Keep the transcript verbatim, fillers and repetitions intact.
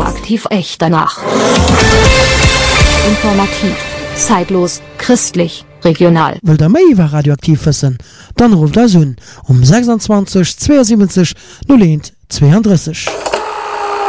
Radioaktiv echt danach. Informativ, zeitlos, christlich, regional. Will der méi iwwer radioaktiv wissen, dann ruft er Sun um sechsundzwanzig zweiundsiebzig null eins zweiunddreißig.